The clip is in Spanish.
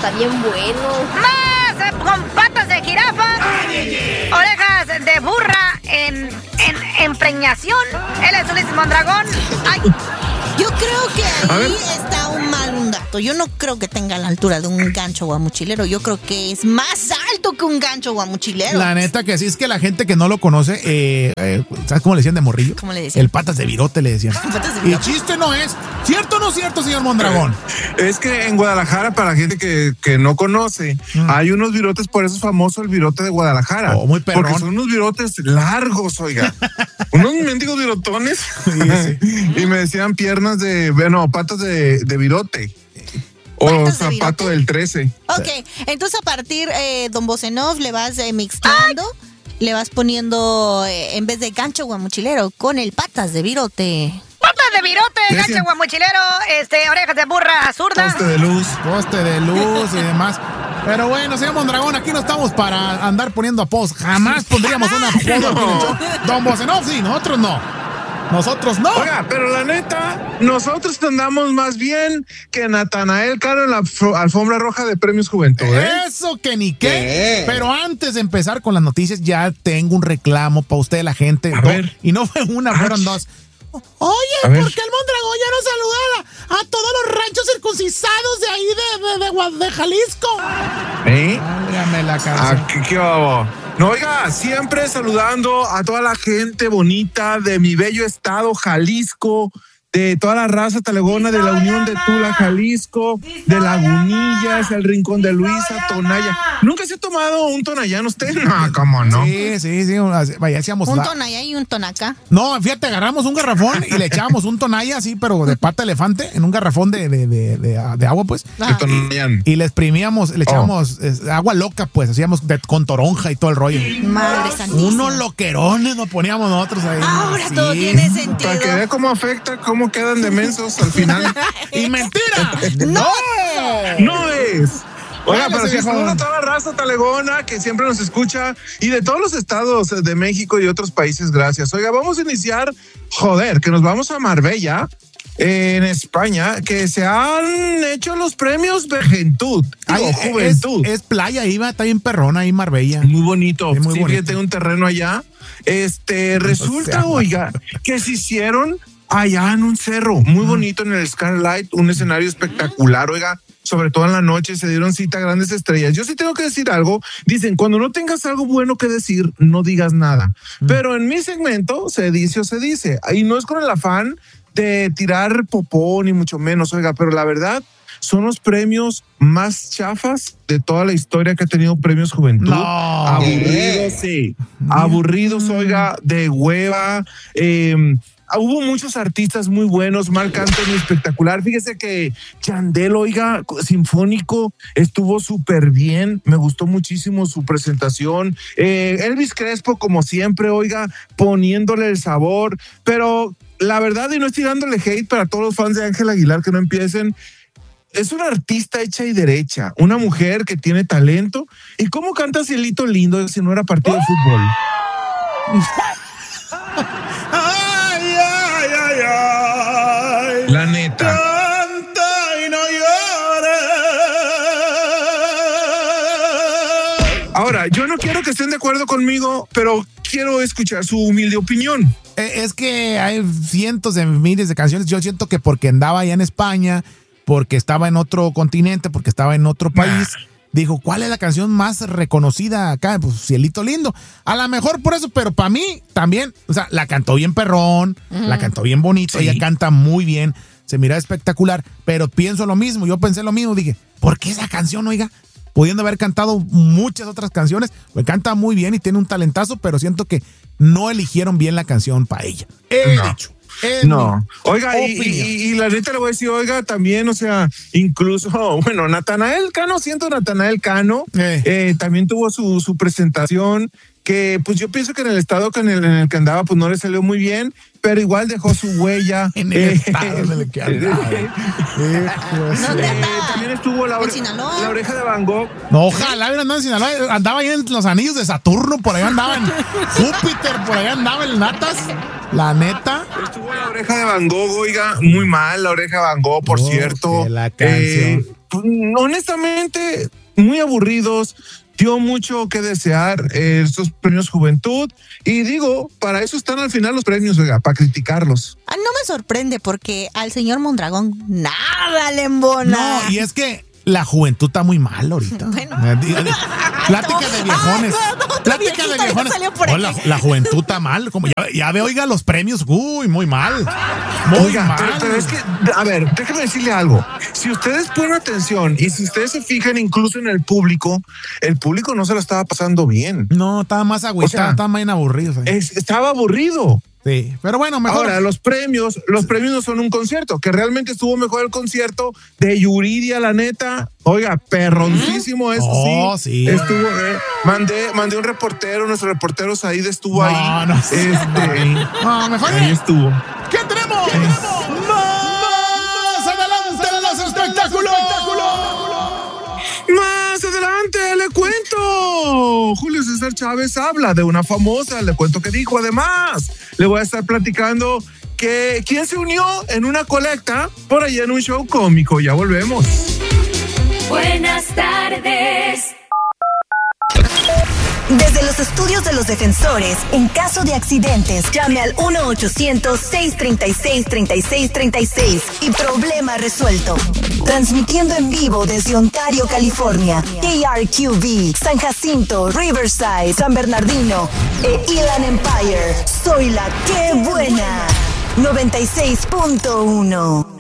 está bien bueno. ¡Más! Con patas de jirafa, orejas de burra en preñación. Él es Ulises Mondragón. ¡Ay! Yo creo que ahí está un dato. Yo no creo que tenga la altura de un gancho guamuchilero. Yo creo que es más alto que un gancho guamuchilero. La neta que sí, es que la gente que no lo conoce, ¿sabes cómo le decían de morrillo? ¿Cómo le decían? El patas de virote le decían. Y chiste no es. ¿Cierto o no cierto, señor Mondragón? Es que en Guadalajara, para la gente que no conoce, hay unos virotes, por eso es famoso el virote de Guadalajara. Muy perrón. Porque son unos virotes largos, oiga. Unos mendigos virotones. Sí. Y me decían patas de virote. O zapato del 13. Ok, entonces a partir, don Bocenov, le vas mixteando, le vas poniendo, en vez de gancho guamuchilero, con el patas de virote. Patas de virote, gancho guamuchilero, orejas de burra zurda. Poste de luz y demás. Pero bueno, señor Mondragón, aquí no estamos para andar poniendo apodos. Jamás pondríamos un apodo aquí en el show. Don Bocenov, sí, nosotros no. Nosotros no. Oiga, pero la neta, nosotros andamos más bien que Natanael Cano en la alfombra roja de Premios Juventud, ¿eh? Eso que ni qué. Pero antes de empezar con las noticias, ya tengo un reclamo para usted, la gente. A ver. Y no fue una, fueron dos. Oye, ¿por qué el Mondragón ya no saluda a todos los ranchos circuncisados de ahí de Jalisco? Válgame la casa. ¿Qué babo? No, oiga, siempre saludando a toda la gente bonita de mi bello estado, Jalisco, de toda la raza talegona, de la Unión de Tula, Jalisco, de Lagunillas, el Rincón de Luisa, Tonaya. ¿Nunca se ha tomado un tonayán usted? No, ¿cómo no? Sí, vaya, hacíamos un tonaya y un tonaca. No, fíjate, agarramos un garrafón y le echábamos un tonaya así, pero de pata de elefante, en un garrafón de agua, pues. De tonayán. Y le exprimíamos, le echábamos agua loca, pues, hacíamos con toronja y todo el rollo. Madre santísima. Unos loquerones nos poníamos nosotros ahí. Ahora todo tiene sentido. Para que vea cómo afecta, cómo quedan de mensos al final. ¡Y mentira! ¡No es! Oiga, pero si saluda a toda la raza talegona que siempre nos escucha y de todos los estados de México y otros países, gracias. Oiga, vamos a iniciar, que nos vamos a Marbella, en España, que se han hecho los premios Juventud. Es playa ahí, va, está bien perrona ahí Marbella. Muy bonito. Sí, muy bonito. Tengo un terreno allá. Resulta, oiga, que se hicieron allá en un cerro, muy bonito en el Skylight, un escenario espectacular, oiga, sobre todo en la noche se dieron cita a grandes estrellas. Yo sí tengo que decir algo, dicen, cuando no tengas algo bueno que decir, no digas nada. Pero en mi segmento se dice o se dice, y no es con el afán de tirar popó ni mucho menos, oiga, pero la verdad son los premios más chafas de toda la historia que ha tenido Premios Juventud. No. Aburridos, sí. Aburridos, oiga, de hueva. Hubo muchos artistas muy buenos, Marc Anthony espectacular. Fíjese que Yandel, oiga, sinfónico, estuvo súper bien. Me gustó muchísimo su presentación. Elvis Crespo, como siempre, oiga, poniéndole el sabor. Pero la verdad, y no estoy dándole hate para todos los fans de Ángel Aguilar que no empiecen, es una artista hecha y derecha, una mujer que tiene talento. ¿Y cómo canta Cielito Lindo si no era partido de fútbol? La neta. Canta y no llores. Ahora, yo no quiero que estén de acuerdo conmigo, pero quiero escuchar su humilde opinión. Es que hay cientos de miles de canciones. Yo siento que porque andaba allá en España, porque estaba en otro continente, porque estaba en otro país, dijo, ¿cuál es la canción más reconocida acá? Pues Cielito Lindo. A lo mejor por eso, pero para mí también, o sea, la cantó bien perrón, la cantó bien bonito, ella canta muy bien, se mira espectacular, pero pienso lo mismo, yo pensé lo mismo, dije, ¿por qué esa canción, oiga? Pudiendo haber cantado muchas otras canciones, pues canta muy bien y tiene un talentazo, pero siento que no eligieron bien la canción para ella. He dicho. No, oiga, y la neta le voy a decir, oiga, también, o sea, incluso, bueno, Natanael Cano también tuvo su presentación, que pues yo pienso que en el estado en el que andaba, pues no le salió muy bien, pero igual dejó su huella. En el estado en el que andaba. También estuvo la oreja de Van Gogh. No, ojalá hubiera andado en Sinaloa, andaba ahí en los anillos de Saturno, por ahí andaba en Júpiter, por ahí andaba el Natas. La neta. Estuvo la oreja de Van Gogh, oiga, muy mal la oreja de Van Gogh, por cierto. La canción. honestamente, muy aburridos. Dio mucho que desear estos premios Juventud. Y digo, para eso están al final los premios, oiga, para criticarlos. No me sorprende porque al señor Mondragón nada le embona. No, y es que la juventud está muy mal ahorita. Bueno. Plática de viejones. Plática de viejones. La juventud está mal. Como ya ve, oiga, los premios. Uy, muy mal. Muy mal. Pero es que, a ver, déjame decirle algo. Si ustedes ponen atención y si ustedes se fijan incluso en el público no se lo estaba pasando bien. No, estaba más agüitado, estaba más aburrido. Estaba aburrido. Sí, pero bueno, mejor. Ahora, los premios no son un concierto, que realmente estuvo mejor el concierto de Yuridia, la neta. Oiga, perroncísimo, eso sí. Estuvo, mandé un reportero, nuestros reporteros ahí estuvo ahí. No, mejor. Ahí estuvo. ¿Qué tenemos? ¡Más adelante los espectáculos! Más adelante le cuento. Julio César Chávez habla de una famosa, le cuento qué dijo. Además, le voy a estar platicando que quién se unió en una colecta por allá en un show cómico. Ya volvemos. Buenas tardes. Desde los estudios de los defensores, en caso de accidentes, llame al 1-800-636-3636 y problema resuelto. Transmitiendo en vivo desde Ontario, California, KRQV, San Jacinto, Riverside, San Bernardino e Inland Empire. Soy la que buena. 96.1.